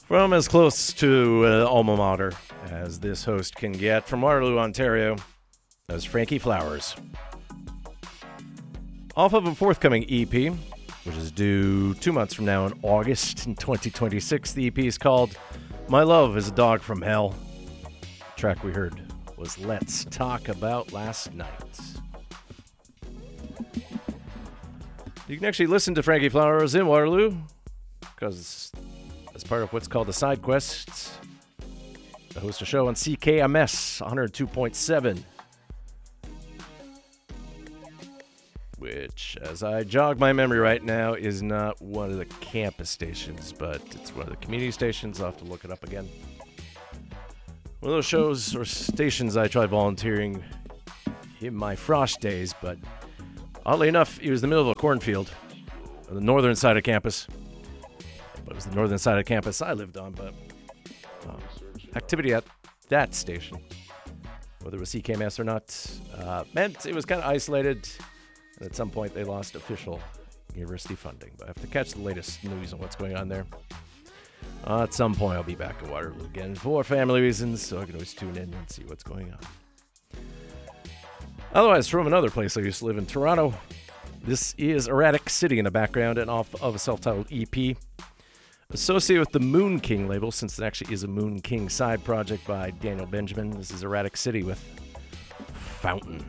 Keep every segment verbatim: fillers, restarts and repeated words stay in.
From as close to uh, alma mater as this host can get, from Waterloo, Ontario, that was Frankie Flowers. Off of a forthcoming E P, which is due two months from now in August in twenty twenty-six. The E P is called My Love is a Dog from Hell. The track we heard was Let's Talk About Last Night. You can actually listen to Frankie Flowers in Waterloo, because as part of what's called the Side Quest, I host a show on C K M S one oh two point seven, which, as I jog my memory right now, is not one of the campus stations, but it's one of the community stations. I'll have to look it up again. One of those shows or stations I tried volunteering in my Frosh days, but oddly enough, it was the middle of a cornfield on the northern side of campus. But it was the northern side of campus I lived on, but um, activity at that station, whether it was C K M S or not, uh, meant it was kind of isolated, and at some point they lost official university funding. But I have to catch the latest news on what's going on there. Uh, at some point I'll be back in Waterloo again for family reasons, so I can always tune in and see what's going on. Otherwise, from another place I used to live in, Toronto, this is Erratic City in the background and off of a self-titled E P. Associated with the Moon King label, since it actually is a Moon King side project by Daniel Benjamin. This is Erratic City with Fountain.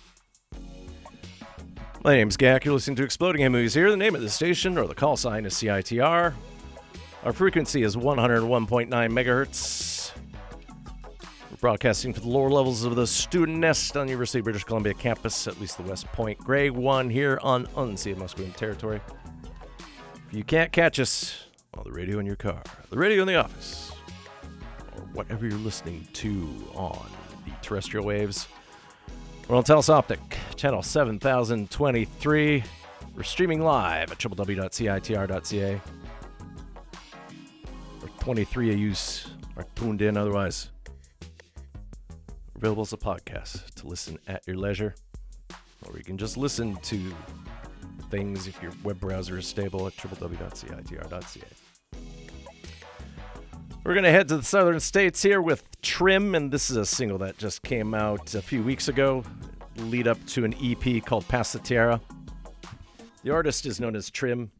My name's Gak. You're listening to Exploding Head Movies here. The name of the station, or the call sign, is C I T R. Our frequency is one oh one point nine megahertz. We're broadcasting for the lower levels of the student nest on the University of British Columbia campus, at least the West Point Grade one here on unceded Musqueam territory. If you can't catch us on the radio in your car, the radio in the office, or whatever you're listening to on the terrestrial waves, we're on Telus Optic, channel seven thousand twenty-three. We're streaming live at w w w dot c i t r dot c a. Or twenty-three of you are tuned in otherwise. Available as a podcast to listen at your leisure, or you can just listen to things if your web browser is stable at w w w dot c i t r dot c a. We're going to head to the southern states here with Trim, and this is a single that just came out a few weeks ago, lead up to an E P called Past the Tierra. The artist is known as Trim,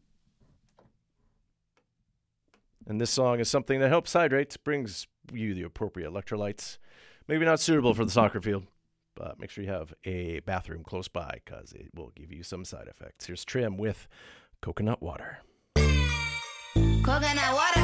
and this song is something that helps hydrate, brings you the appropriate electrolytes. Maybe not suitable for the soccer field, but make sure you have a bathroom close by, because it will give you some side effects. Here's Trim with Coconut Water. Coconut water.